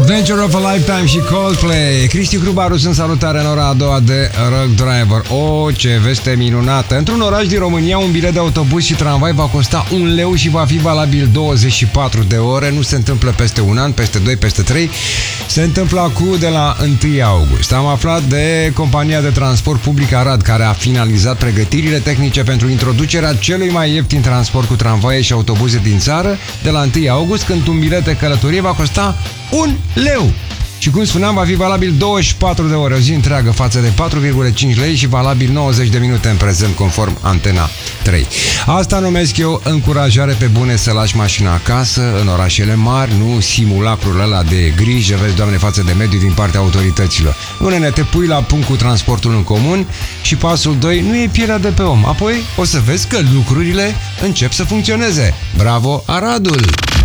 Adventure of a Lifetime și Coldplay. Cristi Crubaru sunt salutare în ora a doua de Rock Driver. O, ce veste minunată! Într-un oraș din România, un bilet de autobuz și tramvai va costa 1 leu și va fi valabil 24 de ore. Nu se întâmplă peste un an, peste 2, peste 3. Se întâmplă acum de la 1 august. Am aflat de compania de transport public Arad, care a finalizat pregătirile tehnice pentru introducerea celui mai ieftin transport cu tramvaie și autobuze din țară de la 1 august, când un bilet de călătorie va costa 1 leu. Și cum spuneam, va fi valabil 24 de ore, o zi întreagă, față de 4,5 lei și valabil 90 de minute în prezent, conform Antena 3. Asta numesc eu încurajare pe bune să lași mașina acasă, în orașele mari, nu simulacrul ăla de grijă, vezi, Doamne, față de mediu din partea autorităților. Unele te pui la punct cu transportul în comun și pasul 2 nu e pielea de pe om. Apoi o să vezi că lucrurile încep să funcționeze. Bravo, Aradul!